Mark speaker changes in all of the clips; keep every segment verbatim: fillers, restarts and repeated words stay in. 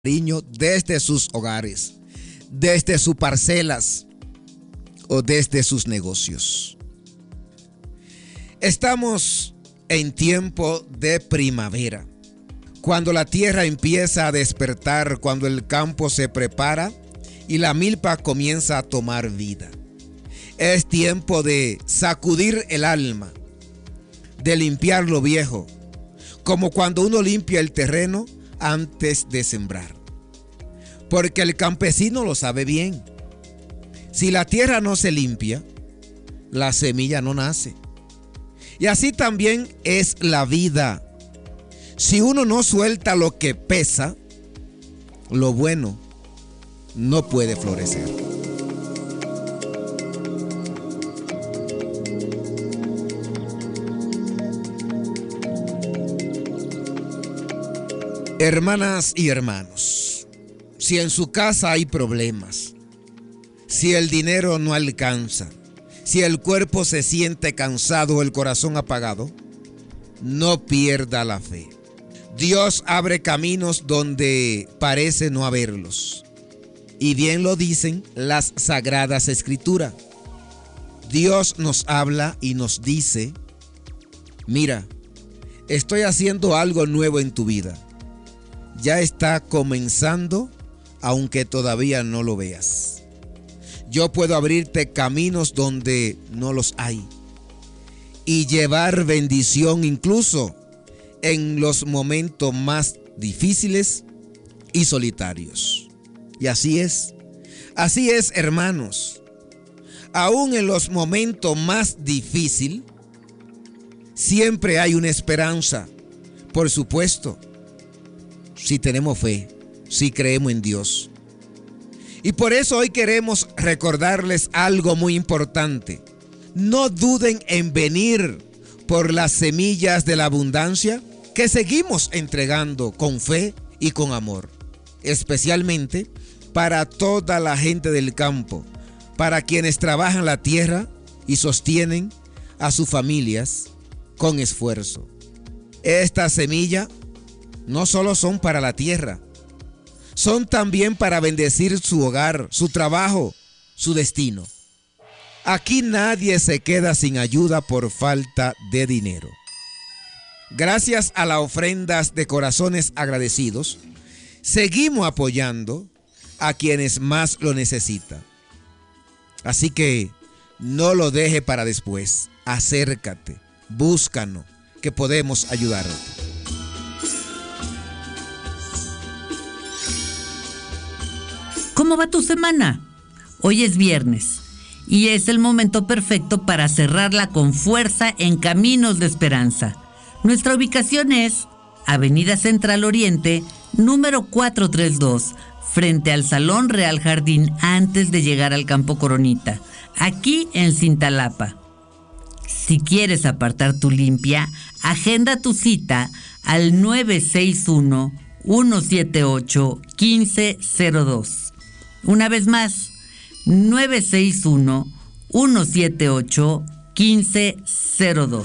Speaker 1: cariño desde sus hogares, desde sus parcelas o desde sus negocios. Estamos en tiempo de primavera, cuando la tierra empieza a despertar, cuando el campo se prepara y la milpa comienza a tomar vida. Es tiempo de sacudir el alma, de limpiar lo viejo, como cuando uno limpia el terreno antes de sembrar. Porque el campesino lo sabe bien. Si la tierra no se limpia, la semilla no nace. Y así también es la vida. Si uno no suelta lo que pesa, lo bueno no puede florecer. Hermanas y hermanos, si en su casa hay problemas, si el dinero no alcanza, si el cuerpo se siente cansado o el corazón apagado, no pierda la fe. Dios abre caminos donde parece no haberlos. Y bien lo dicen las Sagradas Escrituras. Dios nos habla y nos dice: mira, estoy haciendo algo nuevo en tu vida. Ya está comenzando, aunque todavía no lo veas. Yo puedo abrirte caminos donde no los hay y llevar bendición incluso en los momentos más difíciles y solitarios. Y así es, así es, hermanos. Aún en los momentos más difíciles, siempre hay una esperanza, por supuesto, si tenemos fe, si creemos en Dios. Y por eso hoy queremos recordarles algo muy importante. No duden en venir por las semillas de la abundancia que seguimos entregando con fe y con amor. Especialmente para toda la gente del campo, para quienes trabajan la tierra y sostienen a sus familias con esfuerzo. Esta semilla no solo son para la tierra, son también para bendecir su hogar, su trabajo, su destino. Aquí nadie se queda sin ayuda por falta de dinero. Gracias a las ofrendas de corazones agradecidos, seguimos apoyando a quienes más lo necesitan. Así que no lo deje para después. Acércate, búscanos, que podemos ayudarte.
Speaker 2: ¿Cómo va tu semana? Hoy es viernes y es el momento perfecto para cerrarla con fuerza en Caminos de Esperanza. Nuestra ubicación es Avenida Central Oriente, número cuatrocientos treinta y dos, frente al Salón Real Jardín antes de llegar al Campo Coronita, aquí en Cintalapa. Si quieres apartar tu limpia, agenda tu cita al nueve seis uno, uno siete ocho, uno cinco cero dos. Una vez más, nueve seis uno, uno siete ocho, uno cinco cero dos.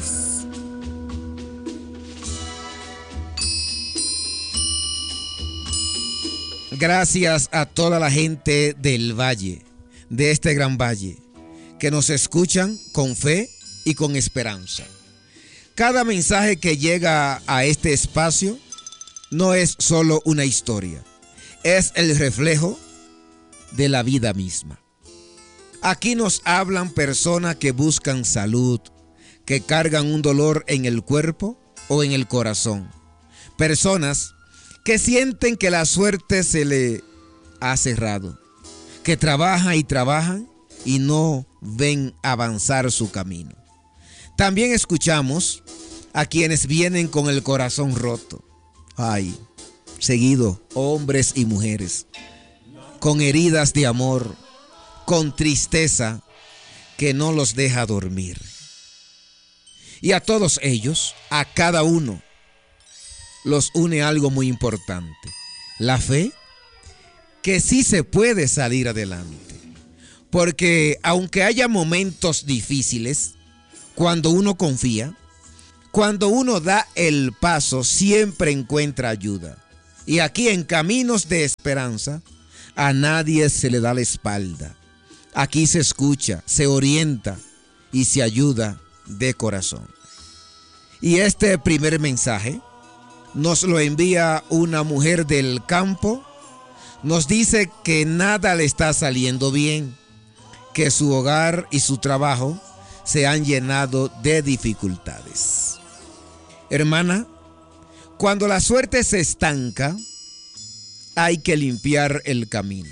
Speaker 1: Gracias a toda la gente del valle, de este gran valle, que nos escuchan con fe y con esperanza. Cada mensaje que llega a este espacio no es solo una historia, es el reflejo de la vida misma. Aquí nos hablan personas que buscan salud, que cargan un dolor en el cuerpo o en el corazón. Personas que sienten que la suerte se le ha cerrado, que trabajan y trabajan y no ven avanzar su camino. También escuchamos a quienes vienen con el corazón roto. Ay, seguido, hombres y mujeres, con heridas de amor, con tristeza que no los deja dormir. Y a todos ellos, a cada uno, los une algo muy importante: la fe, que sí se puede salir adelante. Porque aunque haya momentos difíciles, cuando uno confía, cuando uno da el paso, siempre encuentra ayuda. Y aquí en Caminos de Esperanza, a nadie se le da la espalda. Aquí se escucha, se orienta y se ayuda de corazón. Y este primer mensaje nos lo envía una mujer del campo. Nos dice que nada le está saliendo bien, que su hogar y su trabajo se han llenado de dificultades. Hermana, cuando la suerte se estanca, hay que limpiar el camino.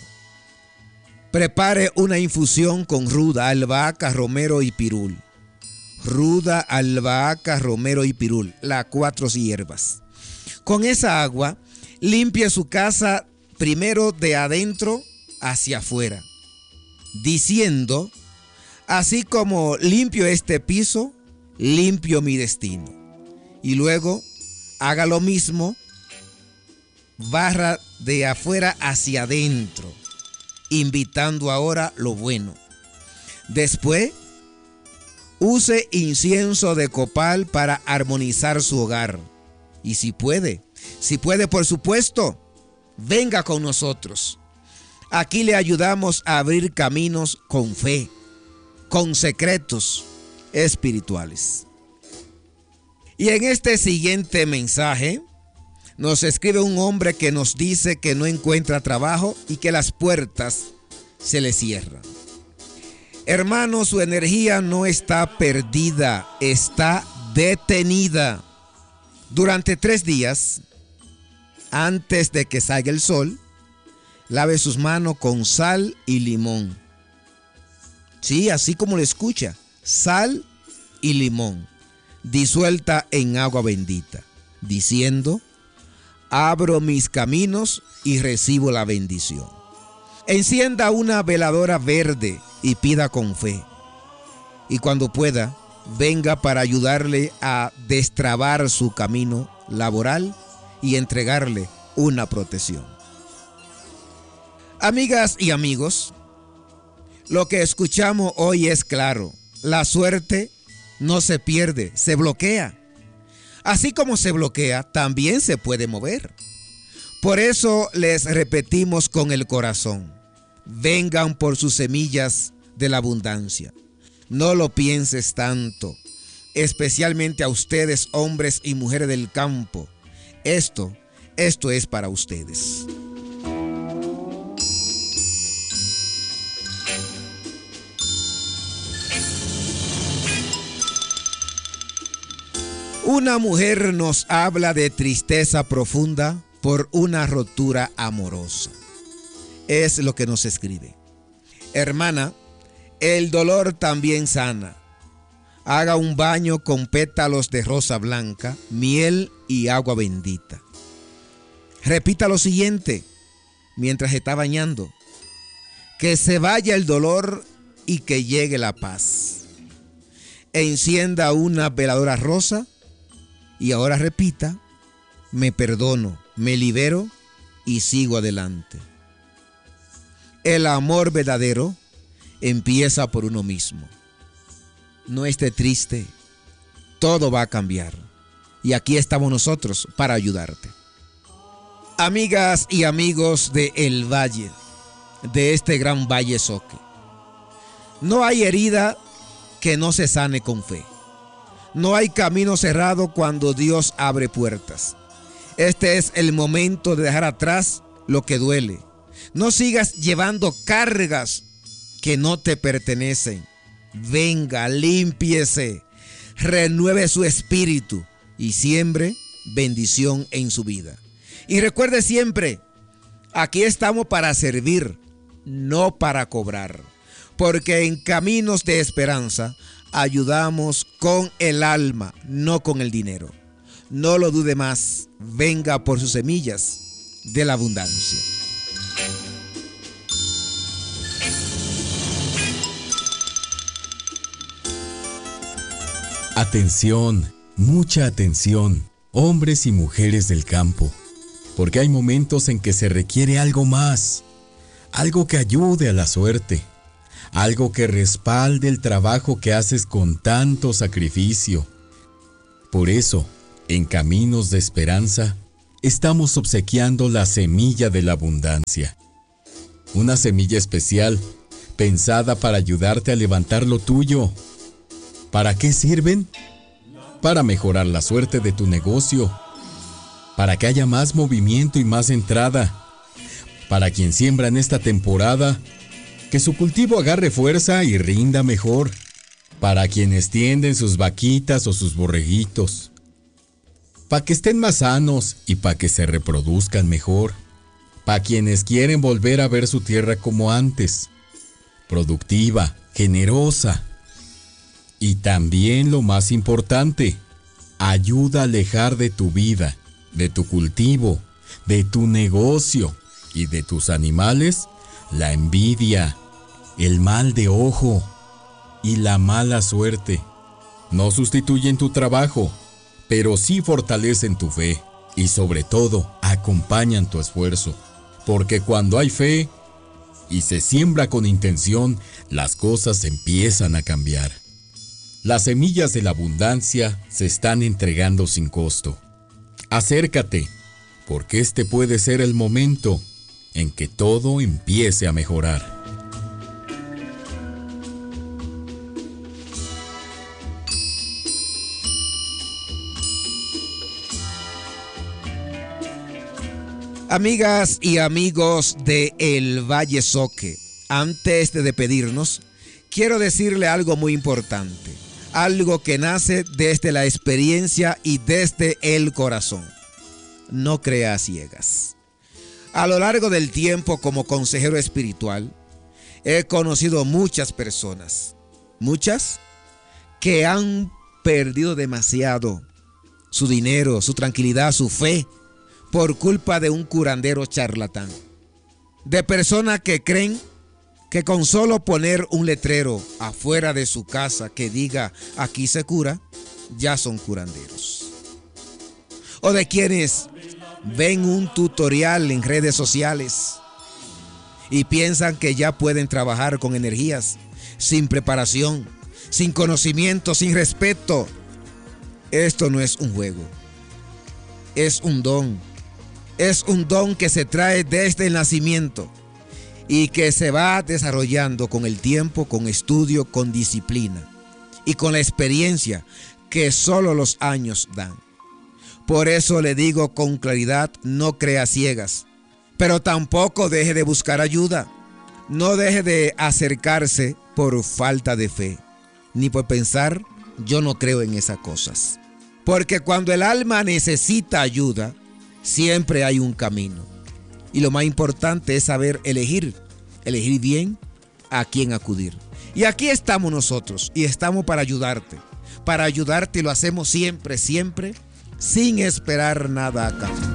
Speaker 1: Prepare una infusión con ruda, albahaca, romero y pirul. Ruda, albahaca, romero y pirul, las cuatro hierbas. Con esa agua, limpie su casa primero de adentro hacia afuera, diciendo: así como limpio este piso, limpio mi destino. Y luego haga lo mismo, barra de afuera hacia adentro, invitando ahora lo bueno. Después, use incienso de copal para armonizar su hogar. Y si puede, si puede, por supuesto, venga con nosotros. Aquí le ayudamos a abrir caminos con fe, con secretos espirituales. Y en este siguiente mensaje nos escribe un hombre que nos dice que no encuentra trabajo y que las puertas se le cierran. Hermano, su energía no está perdida, está detenida. Durante tres días, antes de que salga el sol, lave sus manos con sal y limón. Sí, así como lo escucha, sal y limón, disuelta en agua bendita, diciendo: abro mis caminos y recibo la bendición. Encienda una veladora verde y pida con fe. Y cuando pueda, venga para ayudarle a destrabar su camino laboral y entregarle una protección. Amigas y amigos, lo que escuchamos hoy es claro. La suerte no se pierde, se bloquea. Así como se bloquea, también se puede mover. Por eso les repetimos con el corazón: vengan por sus semillas de la abundancia. No lo pienses tanto, especialmente a ustedes, hombres y mujeres del campo. Esto, esto es para ustedes. Una mujer nos habla de tristeza profunda por una rotura amorosa. Es lo que nos escribe. Hermana, el dolor también sana. Haga un baño con pétalos de rosa blanca, miel y agua bendita. Repita lo siguiente mientras está bañando: que se vaya el dolor y que llegue la paz. Encienda una veladora rosa y ahora repita: me perdono, me libero y sigo adelante. El amor verdadero empieza por uno mismo. No esté triste, todo va a cambiar. Y aquí estamos nosotros para ayudarte. Amigas y amigos de El Valle, de este gran Valle Soque, no hay herida que no se sane con fe. No hay camino cerrado cuando Dios abre puertas. Este es el momento de dejar atrás lo que duele. No sigas llevando cargas que no te pertenecen. Venga, límpiese, renueve su espíritu y siembre bendición en su vida. Y recuerde siempre, aquí estamos para servir, no para cobrar. Porque en Caminos de Esperanza ayudamos con el alma, no con el dinero. No lo dude más, venga por sus semillas de la abundancia.
Speaker 3: Atención, mucha atención, hombres y mujeres del campo, porque hay momentos en que se requiere algo más, algo que ayude a la suerte, algo que respalde el trabajo que haces con tanto sacrificio. Por eso, en Caminos de Esperanza, estamos obsequiando la semilla de la abundancia. Una semilla especial, pensada para ayudarte a levantar lo tuyo. ¿Para qué sirven? Para mejorar la suerte de tu negocio, para que haya más movimiento y más entrada, para quien siembra en esta temporada, que su cultivo agarre fuerza y rinda mejor, para quienes tienden sus vaquitas o sus borreguitos, para que estén más sanos y para que se reproduzcan mejor, para quienes quieren volver a ver su tierra como antes, productiva, generosa. Y también lo más importante, ayuda a alejar de tu vida, de tu cultivo, de tu negocio y de tus animales la envidia, el mal de ojo y la mala suerte. No sustituyen tu trabajo, pero sí fortalecen tu fe y sobre todo acompañan tu esfuerzo, porque cuando hay fe y se siembra con intención, las cosas empiezan a cambiar. Las semillas de la abundancia se están entregando sin costo. Acércate, porque este puede ser el momento en que todo empiece a mejorar.
Speaker 1: Amigas y amigos de El Valle Zoque, antes de despedirnos, quiero decirle algo muy importante, algo que nace desde la experiencia y desde el corazón. No creas ciegas. A lo largo del tiempo como consejero espiritual, he conocido muchas personas, muchas, que han perdido demasiado su dinero, su tranquilidad, su fe, por culpa de un curandero charlatán. De personas que creen que con solo poner un letrero afuera de su casa que diga aquí se cura, ya son curanderos. O de quienes ven un tutorial en redes sociales y piensan que ya pueden trabajar con energías, sin preparación, sin conocimiento, sin respeto. Esto no es un juego, es un don. Es un don que se trae desde el nacimiento y que se va desarrollando con el tiempo, con estudio, con disciplina y con la experiencia que solo los años dan. Por eso le digo con claridad, no crea ciegas, pero tampoco deje de buscar ayuda. No deje de acercarse por falta de fe, ni por pensar, yo no creo en esas cosas. Porque cuando el alma necesita ayuda, siempre hay un camino. Y lo más importante es saber elegir, elegir bien a quién acudir. Y aquí estamos nosotros, y estamos para ayudarte. Para ayudarte, y lo hacemos siempre, siempre, sin esperar nada a cambio.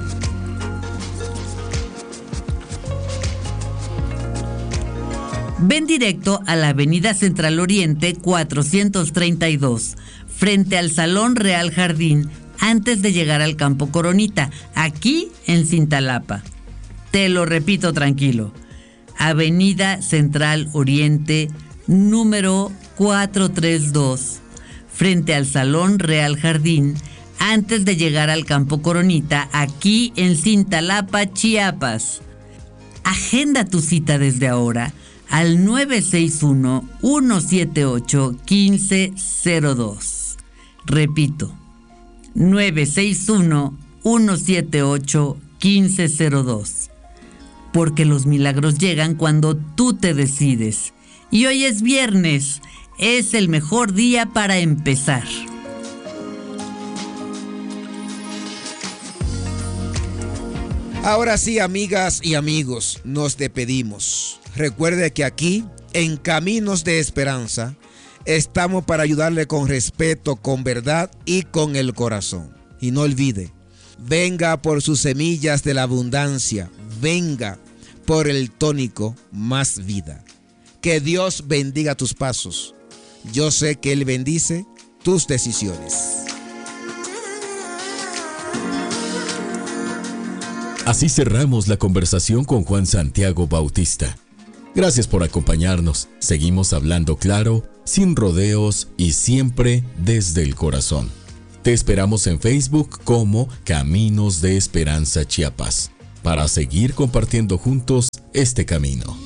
Speaker 2: Ven directo a la Avenida Central Oriente cuatrocientos treinta y dos, frente al Salón Real Jardín, antes de llegar al Campo Coronita, aquí en Cintalapa. Te lo repito tranquilo. Avenida Central Oriente, número cuatrocientos treinta y dos, frente al Salón Real Jardín, antes de llegar al Campo Coronita, aquí en Cintalapa, Chiapas. Agenda tu cita desde ahora al nueve seis uno, uno siete ocho, uno cinco cero dos. Repito, nueve seis uno, uno siete ocho, uno cinco cero dos. Porque los milagros llegan cuando tú te decides. Y hoy es viernes, es el mejor día para empezar.
Speaker 1: Ahora sí, amigas y amigos, nos despedimos. Recuerde que aquí, en Caminos de Esperanza, estamos para ayudarle con respeto, con verdad y con el corazón. Y no olvide, venga por sus semillas de la abundancia, venga por el tónico Más Vida. Que Dios bendiga tus pasos. Yo sé que Él bendice tus decisiones.
Speaker 3: Así cerramos la conversación con Juan Santiago Bautista. Gracias por acompañarnos. Seguimos hablando claro, sin rodeos y siempre desde el corazón. Te esperamos en Facebook como Caminos de Esperanza Chiapas, para seguir compartiendo juntos este camino.